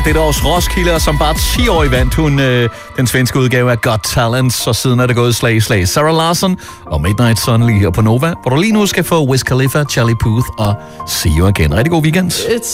Det er års Roskilde, og som bare 10-årig vandt hun den svenske udgave af Got Talent, og siden er det gået slag i slag. Sarah Larsson og Midnight Sun lige her på Nova, hvor du lige nu skal få Wiz Khalifa, Charlie Puth og See You Again. Rigtig god weekend.